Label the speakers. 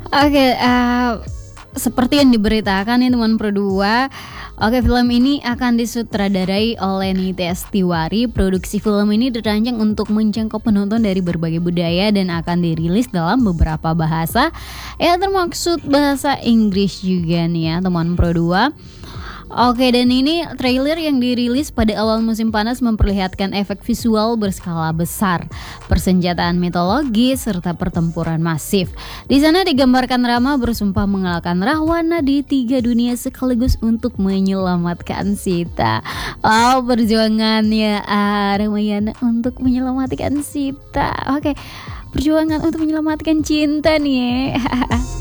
Speaker 1: Oke, seperti yang diberitakan nih teman Pro 2. Oke, film ini akan disutradarai oleh Nitya Tiwari. Produksi film ini dirancang untuk menjangkau penonton dari berbagai budaya dan akan dirilis dalam beberapa bahasa. Ya, termaksud bahasa Inggris juga nih ya teman Pro 2. Oke, dan ini trailer yang dirilis pada awal musim panas memperlihatkan efek visual berskala besar, persenjataan mitologis, serta pertempuran masif. Di sana digambarkan Rama bersumpah mengalahkan Rahwana di 3 dunia sekaligus untuk menyelamatkan Sita. Wow, perjuangannya Ramayana untuk menyelamatkan Sita. Oke, perjuangan untuk menyelamatkan cinta nih.